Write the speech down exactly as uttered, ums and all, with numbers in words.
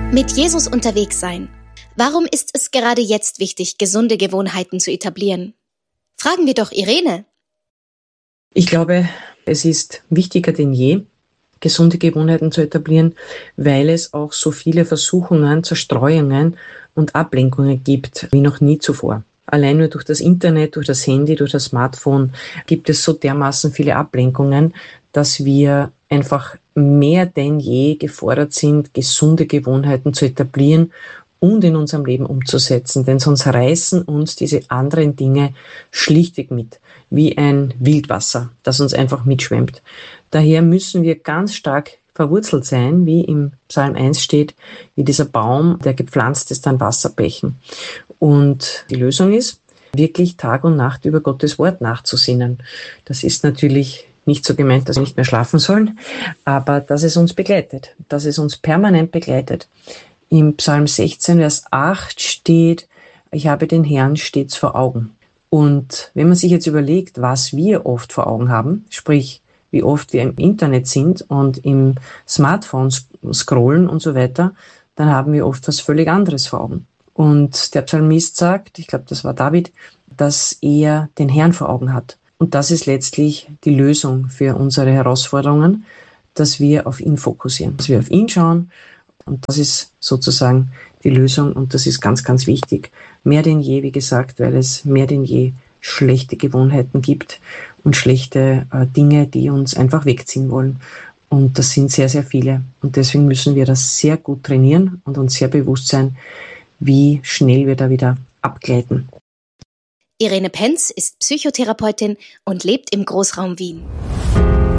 Mit Jesus unterwegs sein. Warum ist es gerade jetzt wichtig, gesunde Gewohnheiten zu etablieren? Fragen wir doch Irene. Ich glaube, es ist wichtiger denn je, gesunde Gewohnheiten zu etablieren, weil es auch so viele Versuchungen, Zerstreuungen und Ablenkungen gibt wie noch nie zuvor. Allein nur durch das Internet, durch das Handy, durch das Smartphone gibt es so dermaßen viele Ablenkungen, dass wir einfach mehr denn je gefordert sind, gesunde Gewohnheiten zu etablieren und in unserem Leben umzusetzen. Denn sonst reißen uns diese anderen Dinge schlichtweg mit, wie ein Wildwasser, das uns einfach mitschwemmt. Daher müssen wir ganz stark verwurzelt sein, wie im Psalm eins steht, wie dieser Baum, der gepflanzt ist an Wasserbächen. Und die Lösung ist, wirklich Tag und Nacht über Gottes Wort nachzusinnen. Das ist natürlich nicht so gemeint, dass wir nicht mehr schlafen sollen, aber dass es uns begleitet, dass es uns permanent begleitet. Im Psalm sechzehn, Vers acht steht, ich habe den Herrn stets vor Augen. Und wenn man sich jetzt überlegt, was wir oft vor Augen haben, sprich, wie oft wir im Internet sind und im Smartphone scrollen und so weiter, dann haben wir oft was völlig anderes vor Augen. Und der Psalmist sagt, ich glaube, das war David, dass er den Herrn vor Augen hat. Und das ist letztlich die Lösung für unsere Herausforderungen, dass wir auf ihn fokussieren, dass wir auf ihn schauen. Und das ist sozusagen die Lösung und das ist ganz, ganz wichtig. Mehr denn je, wie gesagt, weil es mehr denn je schlechte Gewohnheiten gibt und schlechte äh, Dinge, die uns einfach wegziehen wollen. Und das sind sehr, sehr viele. Und deswegen müssen wir das sehr gut trainieren und uns sehr bewusst sein, wie schnell wir da wieder abgleiten. Irene Penz ist Psychotherapeutin und lebt im Großraum Wien.